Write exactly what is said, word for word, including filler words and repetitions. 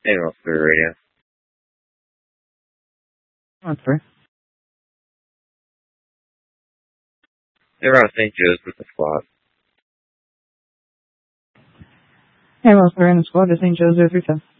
Hey, Rossbury Radio. On three. They're out of Saint Joe's with the squad. Hey, Rossbury in the squad to Saint Joe's zero three ten.